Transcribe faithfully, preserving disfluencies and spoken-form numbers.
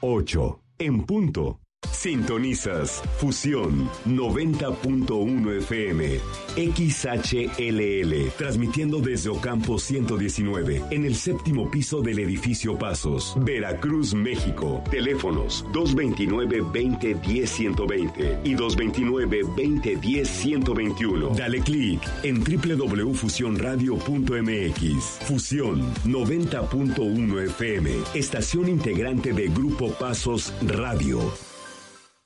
ocho, en punto. Sintonizas Fusión noventa punto uno F M, X H L L, transmitiendo desde Ocampo ciento diecinueve, en el séptimo piso del edificio Pasos, Veracruz, México. Teléfonos dos veintinueve, veinte, diez, ciento veinte y dos veintinueve, veinte, diez, ciento veintiuno. Dale clic en doble u doble u doble u punto fusión radio punto m x. Fusión noventa punto uno F M, estación integrante de Grupo Pasos Radio.